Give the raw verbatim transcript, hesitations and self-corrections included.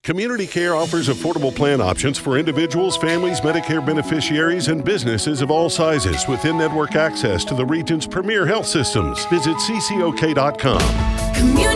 Community Care offers affordable plan options for individuals, families, Medicare beneficiaries, and businesses of all sizes with in-network access to the region's premier health systems. Visit C C O K dot com. Community